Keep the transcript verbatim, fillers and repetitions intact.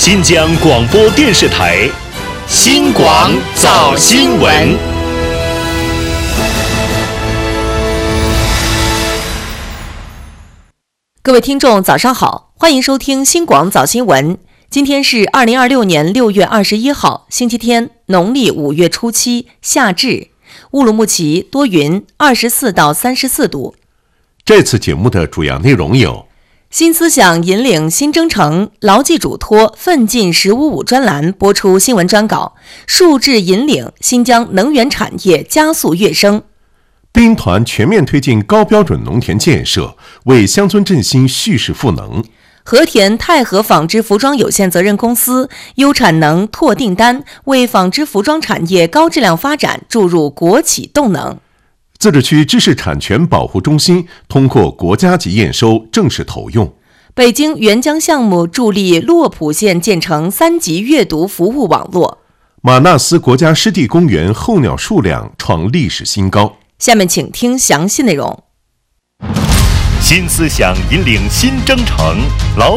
新疆广播电视台新广早新闻。 各位听众早上好，欢迎收听新广早新闻。今天是二零二六年六月二十一号，星期天，农历五月初七，夏至。乌鲁木齐多云，二十四到三十四度。 这次节目的主要内容有： 新思想引领新征程，牢记嘱托，奋进十五五专栏播出新闻专稿，数智引领新疆能源产业加速跃升。 兵团全面推进高标准农田建设，为乡村振兴蓄势赋能。 和田泰和纺织服装有限责任公司优产能拓订单，为纺织服装产业高质量发展注入国企动能。 自治区知识产权保护中心通过国家级验收正式投用。 北京沅江项目助力洛浦县建成三级阅读服务网络。 马纳斯国家湿地公园候鸟数量创历史新高。 下面请听详细内容。 新思想引领新征程，牢